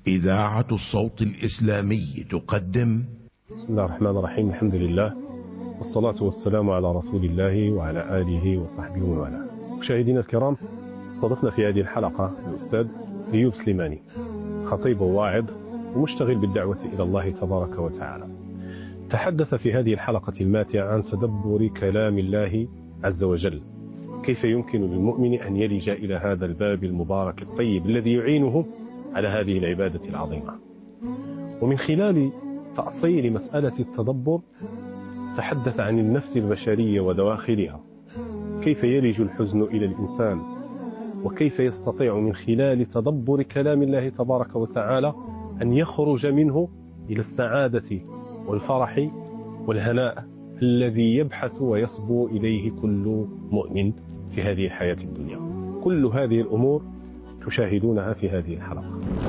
إذاعة الصوت الإسلامي تقدم. بسم الله الرحمن الرحيم. الحمد لله والصلاة والسلام على رسول الله وعلى آله وصحبه ومن والاه. مشاهدينا الكرام، استضفنا في هذه الحلقة الأستاذ أيوب سليماني، خطيب وواعظ ومشتغل بالدعوة إلى الله تبارك وتعالى. تحدث في هذه الحلقة الماتعة عن تدبر كلام الله عز وجل، كيف يمكن للمؤمن أن يلج إلى هذا الباب المبارك الطيب الذي يعينه على هذه العبادة العظيمة. ومن خلال تأصيل مسألة التدبر تحدث عن النفس البشرية ودواخلها، كيف يلج الحزن إلى الإنسان، وكيف يستطيع من خلال تدبر كلام الله تبارك وتعالى أن يخرج منه إلى السعادة والفرح والهناء الذي يبحث ويصبو إليه كل مؤمن في هذه الحياة الدنيا. كل هذه الأمور تشاهدونها في هذه الحلقة.